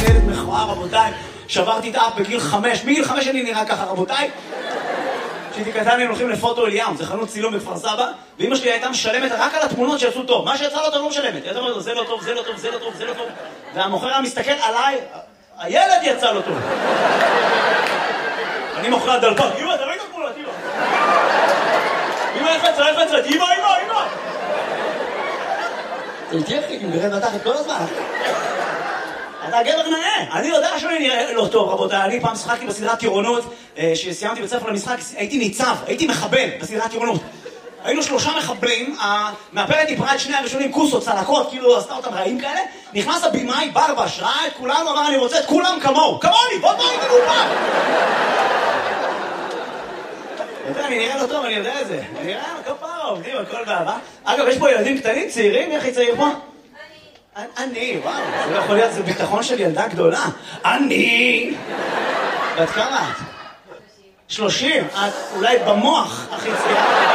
ילד מכוער, רבותיי. שברתי את האף בגיל 5. מגיל 5 אני נראה ככה, רבותיי. כשהייתי קטן הם הולכים לפוטו אליהו, זה חנות צילום בכפר סבא, ואמא שלי הייתה משלמת רק על התמונות שיצאו טוב. מה שיצא לא טוב לא משלמת. היא אומרת לו, זה לא טוב, זה לא טוב, זה לא טוב, זה לא טוב. והמוכר היה מסתכל עליי, הילד יצא לא טוב. אני מוכר הדלפק, אמא, תראי את התמונות, אמא. אמא, איך יצאת? אמא. זה תהיה חי, אם גרד נתחת כל הזמן. אתה גבר נאה. אני יודע שאני נראה לא טוב, רבותיי. אני פעם שחקתי בסדרת טירונות, שסיימתי בית ספר למשחק, הייתי ניצב, הייתי מחבל בסדרת טירונות. היינו 3 מחבלים, המאפרת דיברה את שני הראשונים, כוסות, צלקות, כאילו עשתה אותם רעים כאלה. נכנס הבימאי, ברבש, ראה את כולנו, אמר, אני רוצה את כולם כמוהו. כמוני, בוא תבוא איתי לאופן. אני נראה לא טוב, אני יודע את זה. אני נראה כפרה, עובדים, הכל באהבה. אגב, יש פה ילדים קטנים, צעירים, איך היא צעיר פה? אני, וואו, זה לא יכול להיות, זה ביטחון של ילדה גדולה. אני! בת כמה את? 30. את אולי במוח הכי צעירה.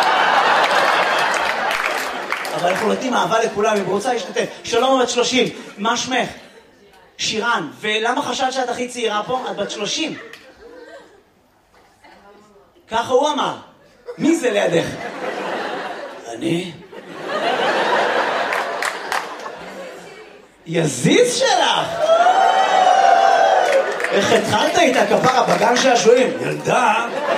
אבל אנחנו נותנים אהבה לכולם, אם רוצה להשתתף. שלום, בת 30. מה שמך? שירן. ולמה חשבת שאת הכי צעירה פה? את בת 30. ככה הוא אמר. מי זה לידך? אני? יזיז שלך! איך התחלת איתה כפרה בגן שעשועים? ילדה!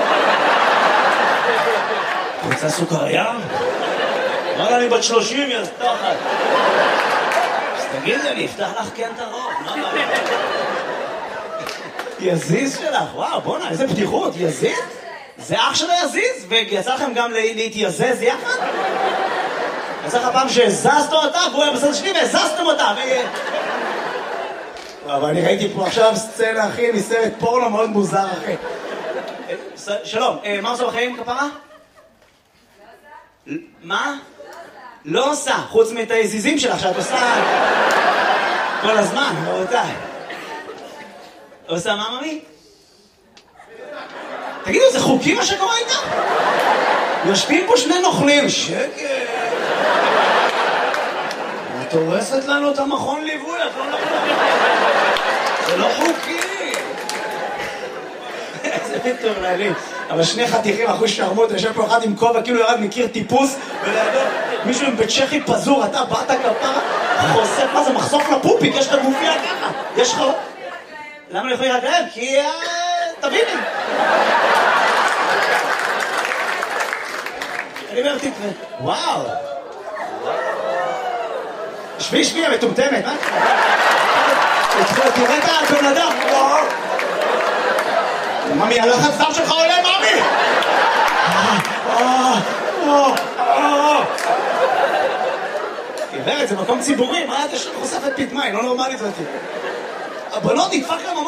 רוצה סוכריה? אמרה אני בת 30, יא תחת. אז תגידי, אני אפתח לך כן את הרוב, מה בעיה? יזיז שלך, וואו, בוא'נה, איזה פתיחות, יזיז? זה אח שלו יזיז? ויצא לכם גם להתייזז יחד? יצא לך פעם שהזזת אותה, והוא היה בסדר שלי והזזתם אותה, אבל אני ראיתי פה עכשיו סצנה, אחי, מסרט פורנו מאוד מוזר, אחי. שלום, מה עושה בחיים, כפרה? מה? לא עושה, חוץ מאת היזיזים שלך שאת עושה כל הזמן, רבותיי. עושה מה, ממי? תגידו, זה חוקי מה שקורה איתה? יושבים פה 2 נוכלים, שקט. את הורסת לנו את המכון ליווי, את לא נכונה. זה לא חוקי. איזה מטורללים. אבל 2 חתיכים אחוז שרמות, יושב פה אחד עם כובע, כאילו ירד מכיר טיפוס, ולידו מישהו עם בית צ'כי פזור, אתה באת כפרה, חושף, מה זה, מחשוף לפופיק, יש לך גופיה ככה. יש לך... למה אני יכולים רק להם? כי... תביני. אני אומר, תקרא. וואו. שבי, המטומטמת, מה? תראה את הבן אדם. ממי, הלחץ דם שלך עולה, ממי! גברת, זה מקום ציבורי, מה את חושפת פתמה, היא לא נורמלית זאת. הבנות נדפק להם